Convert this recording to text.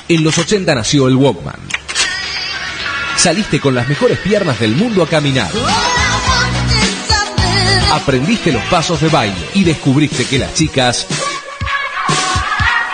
En los 80 nació el Walkman. Saliste con las mejores piernas del mundo a caminar. Aprendiste los pasos de baile y descubriste que las chicas